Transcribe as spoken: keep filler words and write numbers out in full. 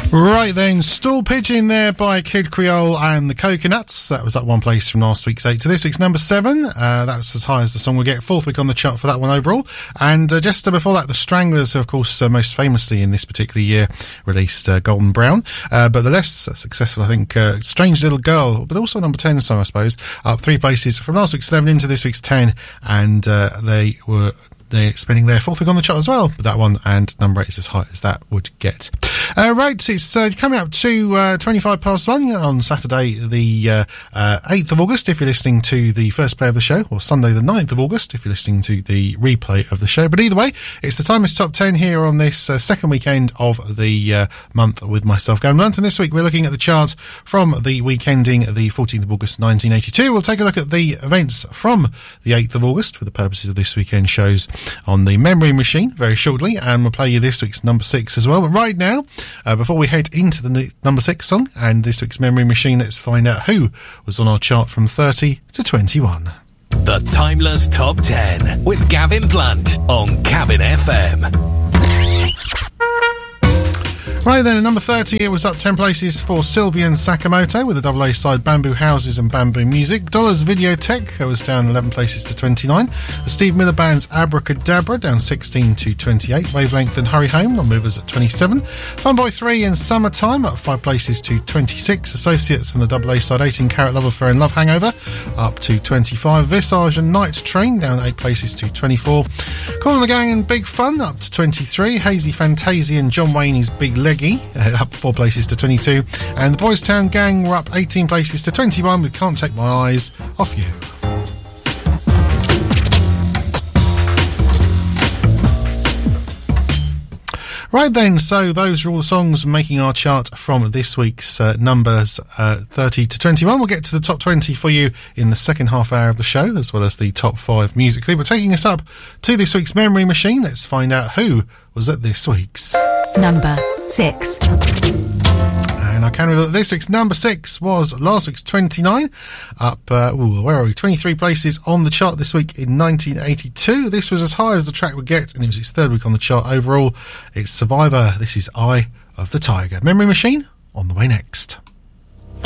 Right then, Stool Pigeon there by Kid Creole and the Coconuts. That was up one place from last week's eight to this week's number seven. Uh, that's as high as the song will get. Fourth week on the chart for that one overall. And uh, just uh, before that, the Stranglers, who of course uh, most famously in this particular year released uh, Golden Brown. Uh, but the less uh, successful, I think, uh, Strange Little Girl, but also number ten song, I suppose, up three places from last week's eleven into this week's ten. And uh, they were... They're spending their fourth week on the chart as well with that one, and number eight is as high as that would get. Uh, right, it's uh, coming up to uh, twenty-five past one on Saturday, the uh, uh, eighth of August, if you're listening to the first play of the show, or Sunday, the ninth of August, if you're listening to the replay of the show. But either way, it's the Timeless Top ten here on this uh, second weekend of the uh, month with myself, Gavin Lunt. And this week we're looking at the chart from the week ending the fourteenth of August, nineteen eighty-two. We'll take a look at the events from the eighth of August for the purposes of this weekend shows on the Memory Machine very shortly, and we'll play you this week's number six as well. But right now, uh, before we head into the n- number six song and this week's Memory Machine, let's find out who was on our chart from thirty to twenty-one. The Timeless Top ten with Gavin Blunt on Cabin F M. Right then, at number thirty, it was up ten places for Sylvian Sakamoto with a double A side Bamboo Houses and Bamboo Music. Dollars Videotech was down eleven places to twenty-nine. The Steve Miller Band's Abracadabra down sixteen to twenty-eight. Wavelength and Hurry Home on movers at twenty-seven. Funboy three in Summertime up five places to twenty-six. Associates and the double A side eighteen Carat Love Affair and Love Hangover up to twenty-five. Visage and Night Train down eight places to twenty-four. Call and the Gang and Big Fun up to twenty-three. Hazy Fantasy and John Wayne's Big Leggy uh, up four places to twenty-two. And the Boys Town Gang were up eighteen places to twenty-one with Can't Take My Eyes Off You. Right then, so those are all the songs making our chart from this week's uh, numbers uh, thirty to twenty-one. We'll get to the top twenty for you in the second half hour of the show, as well as the top five musically. But taking us up to this week's Memory Machine, let's find out who was at this week's number six. And I can reveal that this week's number six was last week's twenty-nine, up, uh, ooh, where are we, twenty-three places on the chart this week in nineteen eighty-two. This was as high as the track would get, and it was its third week on the chart overall. It's Survivor. This is Eye of the Tiger. Memory Machine on the way next.